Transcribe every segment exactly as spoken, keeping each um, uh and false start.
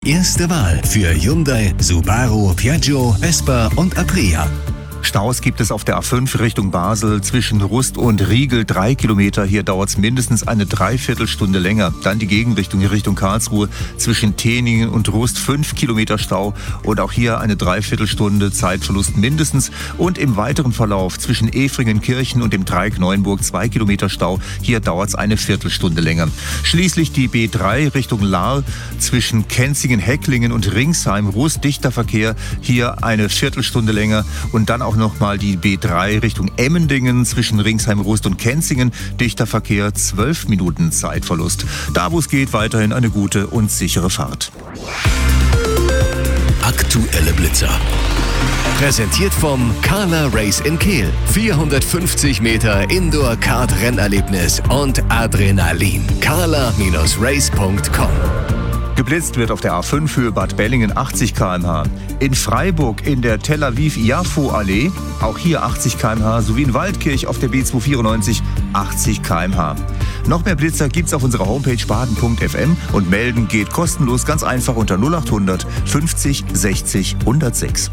erste Wahl für Hyundai, Subaru, Piaggio, Vespa und Aprilia. Staus gibt es auf der A fünf Richtung Basel zwischen Rust und Riegel drei Kilometer. Hier dauert es mindestens eine Dreiviertelstunde länger. Dann die Gegenrichtung Richtung Karlsruhe zwischen Teningen und Rust fünf Kilometer Stau und auch hier eine Dreiviertelstunde Zeitverlust mindestens. Und im weiteren Verlauf zwischen Efringenkirchen und dem Dreieck Neuenburg zwei Kilometer Stau. Hier dauert es eine Viertelstunde länger. Schließlich die B drei Richtung Lahr zwischen Kenzingen, Hecklingen und Ringsheim. Rust dichter Verkehr. Hier eine Viertelstunde länger und dann auch nochmal die B drei Richtung Emmendingen zwischen Ringsheim, Rust und Kenzingen. Dichter Verkehr, zwölf Minuten Zeitverlust. Da, wo es geht, weiterhin eine gute und sichere Fahrt. Aktuelle Blitzer. Präsentiert vom Carla Race in Kehl. vierhundertfünfzig Meter Indoor-Kart-Rennerlebnis und Adrenalin. carla Race punkt com. Geblitzt wird auf der A fünf Höhe Bad Bellingen achtzig Kilometer pro Stunde. In Freiburg in der Tel Aviv-Jafo-Allee, auch hier achtzig Kilometer pro Stunde, sowie in Waldkirch auf der B zweihundertvierundneunzig achtzig Kilometer pro Stunde. Noch mehr Blitzer gibt's auf unserer Homepage baden punkt f m und melden geht kostenlos ganz einfach unter null acht hundert fünfzig sechzig hundertsechs.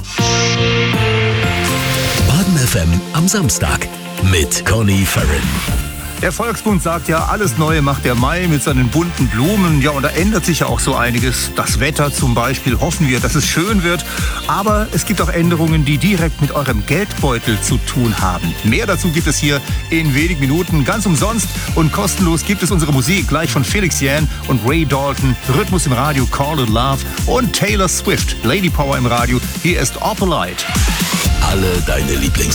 Baden F M am Samstag mit Conny Farren. Der Volksbund sagt ja, alles Neue macht der Mai mit seinen bunten Blumen. Ja, und da ändert sich ja auch so einiges. Das Wetter zum Beispiel, hoffen wir, dass es schön wird. Aber es gibt auch Änderungen, die direkt mit eurem Geldbeutel zu tun haben. Mehr dazu gibt es hier in wenigen Minuten. Ganz umsonst und kostenlos gibt es unsere Musik. Gleich von Felix Jähn und Ray Dalton. Rhythmus im Radio, Call It Love. Und Taylor Swift, Lady Power im Radio. Hier ist Opalite. Alle deine Lieblings